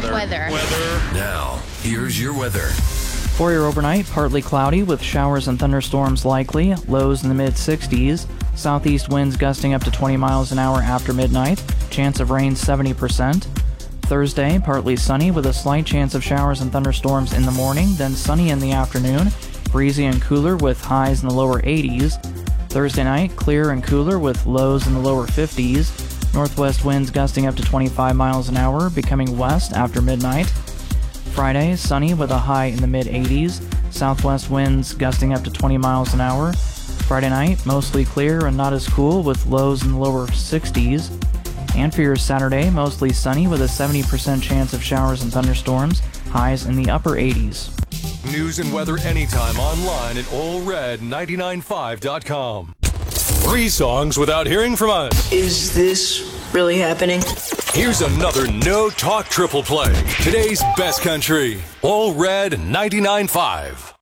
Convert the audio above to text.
Weather. Now, here's your weather. For your overnight, partly cloudy with showers and thunderstorms likely, lows in the mid-60s, southeast winds gusting up to 20 miles an hour after midnight, chance of rain 70%. Thursday, partly sunny with a slight chance of showers and thunderstorms in the morning, then sunny in the afternoon, breezy and cooler with highs in the lower 80s. Thursday night, clear and cooler with lows in the lower 50s, northwest winds gusting up to 25 miles an hour, becoming west after midnight. Friday, sunny with a high in the mid-80s, southwest winds gusting up to 20 miles an hour. Friday night, mostly clear and not as cool with lows in the lower 60s. And for your Saturday, mostly sunny with a 70% chance of showers and thunderstorms, highs in the upper 80s. News and weather anytime online at allred995.com. 3 songs without hearing from us. Is this really happening? Here's another No Talk triple play. Today's best country. All Red 99.5.